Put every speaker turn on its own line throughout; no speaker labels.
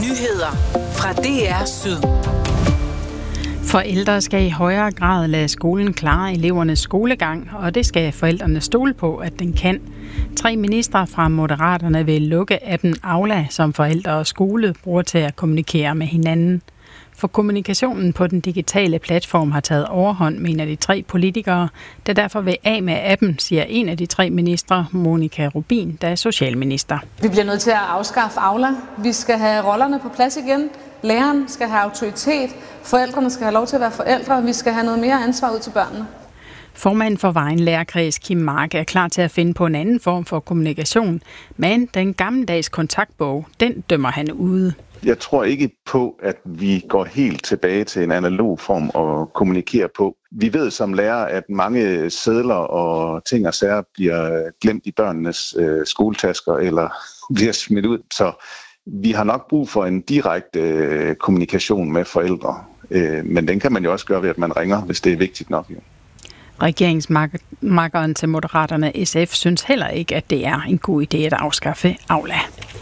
Nyheder fra DR Syd.
Forældre skal i højere grad lade skolen klare elevernes skolegang, og det skal forældrene stole på, at den kan. 3 ministre fra Moderaterne vil lukke appen Aula, som forældre og skole bruger til at kommunikere med hinanden. For kommunikationen på den digitale platform har taget overhånd, mener de 3 politikere, der derfor vil af med appen, siger en af de 3 ministre, Monika Rubin, der er socialminister.
Vi bliver nødt til at afskaffe Aula. Vi skal have rollerne på plads igen. Læreren skal have autoritet. Forældrene skal have lov til at være forældre. Vi skal have noget mere ansvar ud til børnene.
Formanden for Vejen Lærerkreds, Kim Mark, er klar til at finde på en anden form for kommunikation, men den gammeldags kontaktbog, den dømmer han ude.
Jeg tror ikke på, at vi går helt tilbage til en analog form at kommunikere på. Vi ved som lærer, at mange sedler og ting og sager bliver glemt i børnenes skoletasker eller bliver smidt ud. Så vi har nok brug for en direkte kommunikation med forældre. Men den kan man jo også gøre ved, at man ringer, hvis det er vigtigt nok.
Regeringsmakkeren til Moderaterne SF synes heller ikke, at det er en god idé at afskaffe Aula.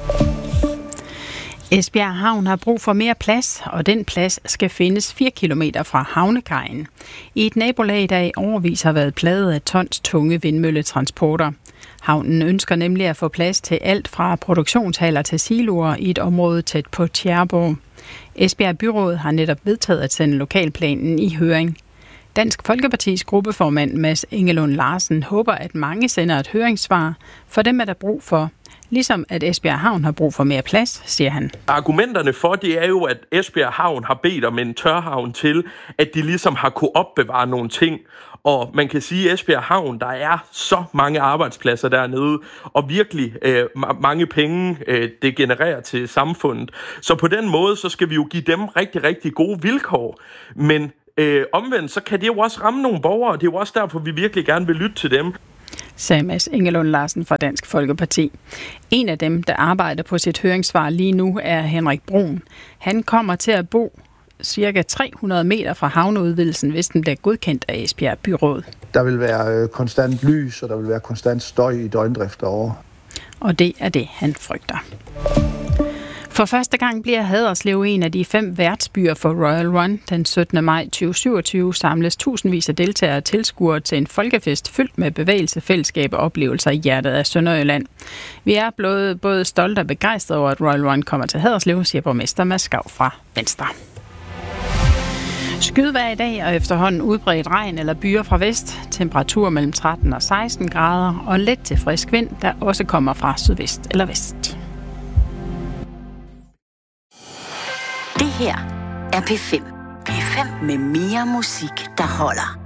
Esbjerg Havn har brug for mere plads, og den plads skal findes 4 kilometer fra havnekajen. I et nabolag, der i årevis har været plaget af tons tunge vindmølletransporter. Havnen ønsker nemlig at få plads til alt fra produktionshaller til siloer i et område tæt på Tjæreborg. Esbjerg Byråd har netop vedtaget at sende lokalplanen i høring. Dansk Folkepartis gruppeformand Mads Engelund Larsen håber, at mange sender et høringssvar. For dem er der brug for. Ligesom at Esbjerg Havn har brug for mere plads, siger han.
Argumenterne for det er jo, at Esbjerg Havn har bedt om en tørhavn til, at de ligesom har kunne opbevare nogle ting. Og man kan sige, at Esbjerg Havn, der er så mange arbejdspladser dernede, og virkelig mange penge, det genererer til samfundet. Så på den måde, så skal vi jo give dem rigtig, rigtig gode vilkår. Men omvendt, så kan det jo også ramme nogle borgere, og det er jo også derfor, vi virkelig gerne vil lytte til dem.
Sagde Mads Engelund Larsen fra Dansk Folkeparti. En af dem, der arbejder på sit høringssvar lige nu, er Henrik Brun. Han kommer til at bo cirka 300 meter fra havneudvidelsen, hvis den bliver godkendt af Esbjerg Byråd.
Der vil være konstant lys, og der vil være konstant støj i døgndrift derovre.
Og det er det, han frygter. For første gang bliver Haderslev en af de 5 værtsbyer for Royal Run. Den 17. maj 2027 samles tusindvis af deltagere og tilskuere til en folkefest fyldt med bevægelse, fællesskab og oplevelser i hjertet af Sønderjylland. Vi er både stolte og begejstrede over, at Royal Run kommer til Haderslev, siger borgmester Mads Skau fra Venstre. Skydevejr i dag og efterhånden udbredt regn eller byer fra vest. Temperatur mellem 13 og 16 grader og let til frisk vind, der også kommer fra sydvest eller vest.
Det her er P5. P5 med mere musik, der holder.